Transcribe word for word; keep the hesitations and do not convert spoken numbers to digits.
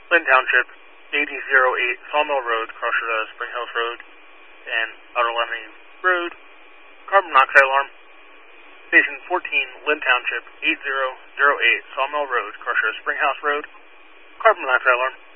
Lynn Township, eighty oh eight Sawmill Road, Crusher to Spring Hills Road, and Outer Lemony Road. Carbon monoxide alarm. Station fourteen, Lynn Township, eighty oh eight Sawmill Road, Crusher to Spring House Road. Carbon monoxide alarm.